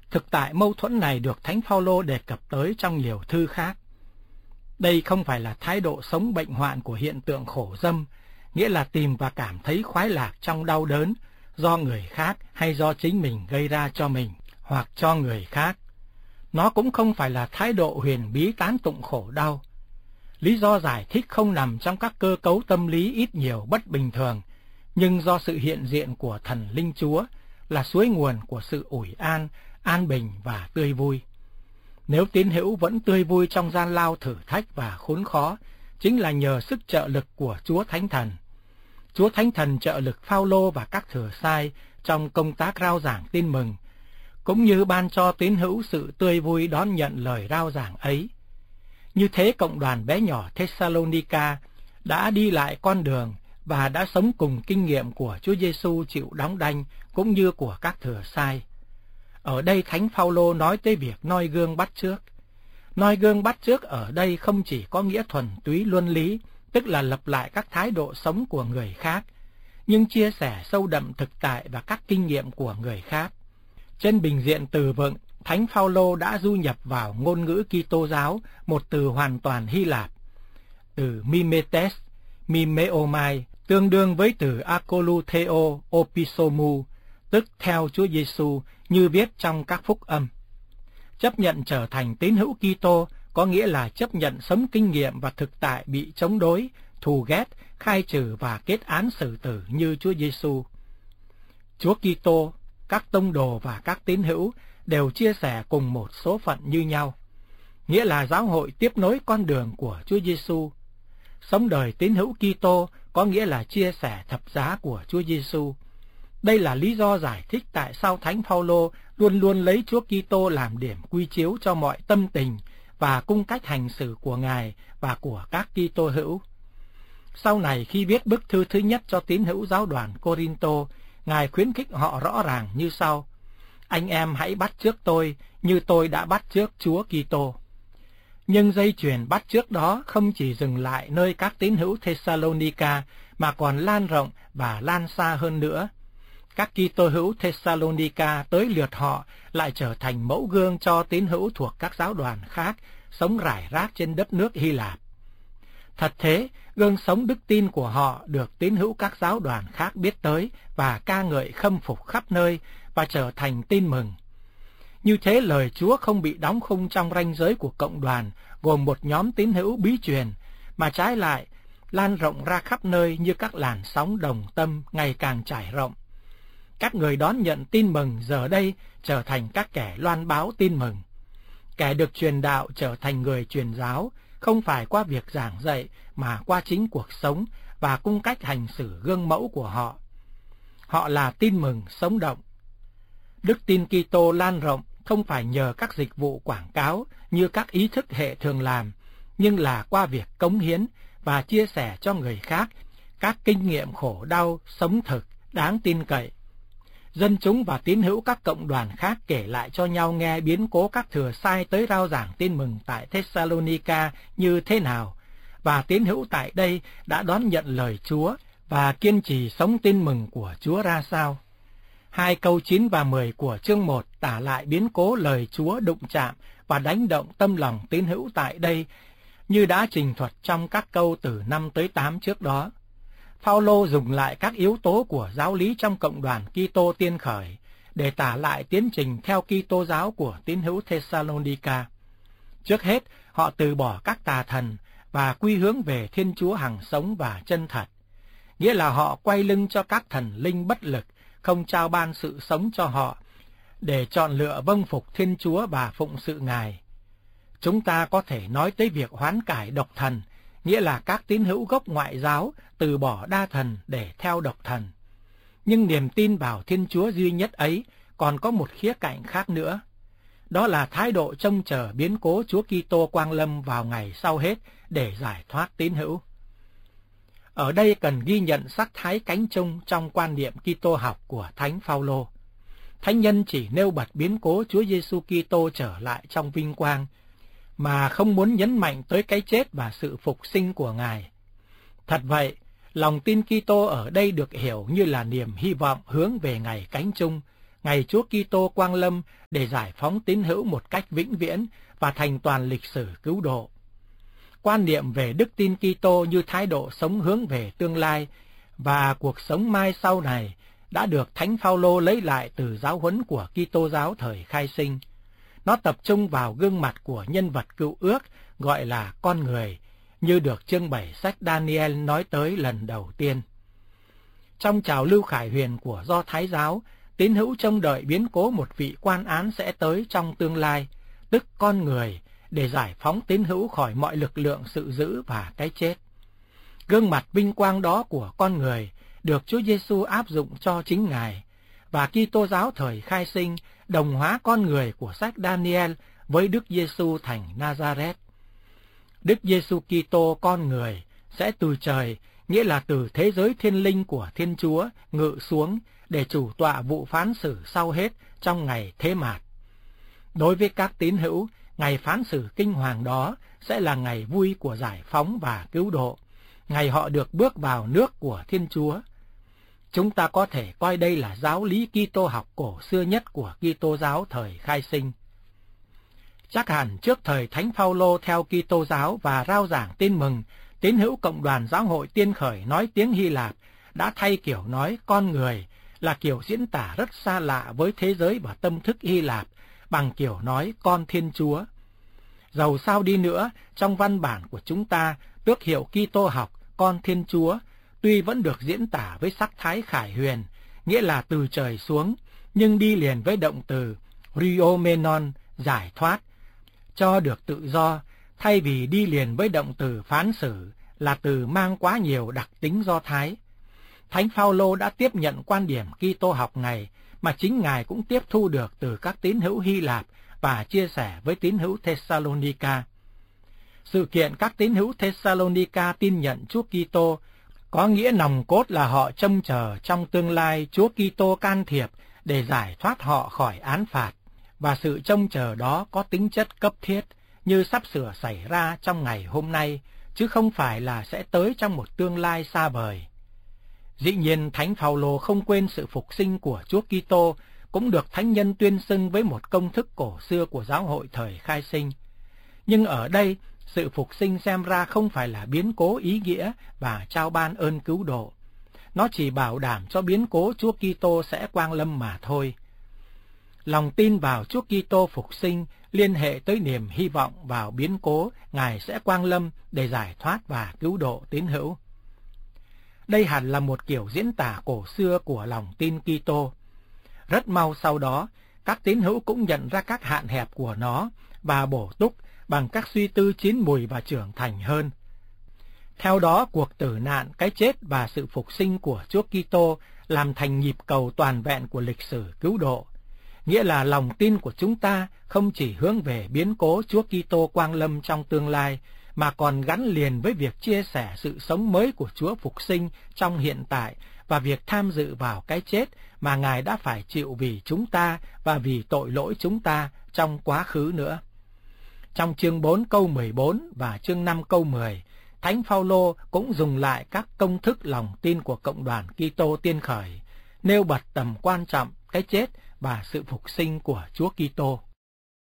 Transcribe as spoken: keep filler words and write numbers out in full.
Thực tại mâu thuẫn này được Thánh Phaolô đề cập tới trong nhiều thư khác. Đây không phải là thái độ sống bệnh hoạn của hiện tượng khổ dâm, nghĩa là tìm và cảm thấy khoái lạc trong đau đớn do người khác hay do chính mình gây ra cho mình hoặc cho người khác. Nó cũng không phải là thái độ huyền bí tán tụng khổ đau. Lý do giải thích không nằm trong các cơ cấu tâm lý ít nhiều bất bình thường, nhưng do sự hiện diện của thần linh Chúa là suối nguồn của sự ủi an, an bình và tươi vui. Nếu tín hữu vẫn tươi vui trong gian lao thử thách và khốn khó, chính là nhờ sức trợ lực của Chúa Thánh Thần. Chúa Thánh Thần trợ lực Phaolô và các thừa sai trong công tác rao giảng tin mừng, cũng như ban cho tín hữu sự tươi vui đón nhận lời rao giảng ấy. Như thế cộng đoàn bé nhỏ Thessalonica đã đi lại con đường và đã sống cùng kinh nghiệm của Chúa Giêsu chịu đóng đanh cũng như của các thừa sai. Ở đây Thánh Phaolô nói tới việc noi gương bắt chước. Noi gương bắt chước ở đây không chỉ có nghĩa thuần túy luân lý, tức là lập lại các thái độ sống của người khác, nhưng chia sẻ sâu đậm thực tại và các kinh nghiệm của người khác. Trên bình diện từ vựng, Thánh Phaolô đã du nhập vào ngôn ngữ Kitô giáo một từ hoàn toàn Hy Lạp, từ mimetes, mimeomai, tương đương với từ akolutheo opisomou, tức theo Chúa Giêsu như viết trong các phúc âm. Chấp nhận trở thành tín hữu Kitô có nghĩa là chấp nhận sống kinh nghiệm và thực tại bị chống đối, thù ghét, khai trừ và kết án xử tử như Chúa Giêsu. Chúa Kitô, các tông đồ và các tín hữu đều chia sẻ cùng một số phận như nhau, nghĩa là giáo hội tiếp nối con đường của Chúa Giêsu. Sống đời tín hữu Kitô có nghĩa là chia sẻ thập giá của Chúa Giêsu. Đây là lý do giải thích tại sao Thánh Phaolô luôn luôn lấy Chúa Kitô làm điểm quy chiếu cho mọi tâm tình và cung cách hành xử của Ngài và của các Kitô hữu. Sau này khi viết bức thư thứ nhất cho tín hữu giáo đoàn Cô-rin-tô, Ngài khuyến khích họ rõ ràng như sau: anh em hãy bắt chước tôi như tôi đã bắt chước Chúa Kitô. Nhưng dây chuyền bắt chước đó không chỉ dừng lại nơi các tín hữu Thessalonica mà còn lan rộng và lan xa hơn nữa. Các Kitô hữu Thessalonica tới lượt họ lại trở thành mẫu gương cho tín hữu thuộc các giáo đoàn khác sống rải rác trên đất nước Hy Lạp. Thật thế, gương sống đức tin của họ được tín hữu các giáo đoàn khác biết tới và ca ngợi khâm phục khắp nơi và trở thành tin mừng. Như thế lời Chúa không bị đóng khung trong ranh giới của cộng đoàn gồm một nhóm tín hữu bí truyền, mà trái lại lan rộng ra khắp nơi như các làn sóng đồng tâm ngày càng trải rộng. Các người đón nhận tin mừng giờ đây trở thành các kẻ loan báo tin mừng. Kẻ được truyền đạo trở thành người truyền giáo, không phải qua việc giảng dạy mà qua chính cuộc sống và cung cách hành xử gương mẫu của họ. Họ là tin mừng sống động. Đức tin Kitô lan rộng không phải nhờ các dịch vụ quảng cáo như các ý thức hệ thường làm, nhưng là qua việc cống hiến và chia sẻ cho người khác các kinh nghiệm khổ đau, sống thực, đáng tin cậy. Dân chúng và tín hữu các cộng đoàn khác kể lại cho nhau nghe biến cố các thừa sai tới rao giảng tin mừng tại Thessalonica như thế nào, và tín hữu tại đây đã đón nhận lời Chúa và kiên trì sống tin mừng của Chúa ra sao. Hai câu chín và mười của chương một tả lại biến cố lời Chúa đụng chạm và đánh động tâm lòng tín hữu tại đây như đã trình thuật trong các câu từ năm tới tám trước đó. Phaolô dùng lại các yếu tố của giáo lý trong cộng đoàn Kitô tiên khởi để tả lại tiến trình theo Kitô giáo của tín hữu Thessalonica. Trước hết, họ từ bỏ các tà thần và quy hướng về Thiên Chúa hằng sống và chân thật, nghĩa là họ quay lưng cho các thần linh bất lực, không trao ban sự sống cho họ, để chọn lựa vâng phục Thiên Chúa và phụng sự Ngài. Chúng ta có thể nói tới việc hoán cải độc thần, nghĩa là các tín hữu gốc ngoại giáo từ bỏ đa thần để theo độc thần. Nhưng niềm tin vào Thiên Chúa duy nhất ấy còn có một khía cạnh khác nữa. Đó là thái độ trông chờ biến cố Chúa Kitô quang lâm vào ngày sau hết để giải thoát tín hữu. Ở đây cần ghi nhận sắc thái cánh chung trong quan niệm Kitô học của Thánh Phaolô. Thánh nhân chỉ nêu bật biến cố Chúa Giêsu Kitô trở lại trong vinh quang, mà không muốn nhấn mạnh tới cái chết và sự phục sinh của Ngài. Thật vậy, lòng tin Kitô ở đây được hiểu như là niềm hy vọng hướng về ngày cánh chung, ngày Chúa Kitô quang lâm để giải phóng tín hữu một cách vĩnh viễn và thành toàn lịch sử cứu độ. Quan niệm về đức tin Kitô như thái độ sống hướng về tương lai và cuộc sống mai sau này đã được Thánh Phaolô lấy lại từ giáo huấn của Kitô giáo thời khai sinh. Nó tập trung vào gương mặt của nhân vật cựu ước gọi là con người, như được chương bảy sách Daniel nói tới lần đầu tiên. Trong trào lưu khải huyền của Do Thái giáo, tín hữu trông đợi biến cố một vị quan án sẽ tới trong tương lai, tức con người, để giải phóng tín hữu khỏi mọi lực lượng sự dữ và cái chết. Gương mặt vinh quang đó của con người được Chúa Giêsu áp dụng cho chính Ngài, và Kitô giáo thời khai sinh đồng hóa con người của sách Daniel với Đức Giêsu thành Nazareth. Đức Giêsu Kitô con người sẽ từ trời, nghĩa là từ thế giới thiên linh của Thiên Chúa, ngự xuống để chủ tọa vụ phán xử sau hết trong ngày thế mạt. Đối với các tín hữu, ngày phán xử kinh hoàng đó sẽ là ngày vui của giải phóng và cứu độ, ngày họ được bước vào nước của Thiên Chúa. Chúng ta có thể coi đây là giáo lý Kitô học cổ xưa nhất của Kitô giáo thời khai sinh. Chắc hẳn trước thời Thánh Phaolô theo Kitô giáo và rao giảng tin mừng, tín hữu cộng đoàn giáo hội Tiên Khởi nói tiếng Hy Lạp đã thay kiểu nói con người là kiểu diễn tả rất xa lạ với thế giới và tâm thức Hy Lạp bằng kiểu nói con Thiên Chúa. Dầu sao đi nữa, trong văn bản của chúng ta, tước hiệu Kitô học con Thiên Chúa tuy vẫn được diễn tả với sắc thái khải huyền, nghĩa là từ trời xuống, nhưng đi liền với động từ riomenon, giải thoát, cho được tự do, thay vì đi liền với động từ phán xử, là từ mang quá nhiều đặc tính Do Thái. Thánh Phaolô đã tiếp nhận quan điểm Kitô học này mà chính Ngài cũng tiếp thu được từ các tín hữu Hy Lạp và chia sẻ với tín hữu Thessalonica. Sự kiện các tín hữu Thessalonica tin nhận Chúa Kitô có nghĩa nòng cốt là họ trông chờ trong tương lai Chúa Kitô can thiệp để giải thoát họ khỏi án phạt, và sự trông chờ đó có tính chất cấp thiết như sắp sửa xảy ra trong ngày hôm nay, chứ không phải là sẽ tới trong một tương lai xa vời. Dĩ nhiên, Thánh Phaolô không quên sự phục sinh của Chúa Kitô, cũng được thánh nhân tuyên xưng với một công thức cổ xưa của giáo hội thời khai sinh. Nhưng ở đây, sự phục sinh xem ra không phải là biến cố ý nghĩa và trao ban ơn cứu độ. Nó chỉ bảo đảm cho biến cố Chúa Kitô sẽ quang lâm mà thôi. Lòng tin vào Chúa Kitô phục sinh liên hệ tới niềm hy vọng vào biến cố Ngài sẽ quang lâm để giải thoát và cứu độ tín hữu. Đây hẳn là một kiểu diễn tả cổ xưa của lòng tin Kitô. Rất mau sau đó, các tín hữu cũng nhận ra các hạn hẹp của nó và bổ túc bằng các suy tư chín mùi và trưởng thành hơn. Theo đó, cuộc tử nạn, cái chết và sự phục sinh của Chúa Kitô làm thành nhịp cầu toàn vẹn của lịch sử cứu độ. Nghĩa là lòng tin của chúng ta không chỉ hướng về biến cố Chúa Kitô quang lâm trong tương lai, mà còn gắn liền với việc chia sẻ sự sống mới của Chúa phục sinh trong hiện tại và việc tham dự vào cái chết mà Ngài đã phải chịu vì chúng ta và vì tội lỗi chúng ta trong quá khứ nữa. Trong chương bốn câu mười bốn và chương năm câu mười, Thánh Phaolô cũng dùng lại các công thức lòng tin của cộng đoàn Kitô Tiên Khởi, nêu bật tầm quan trọng cái chết và sự phục sinh của Chúa Kitô.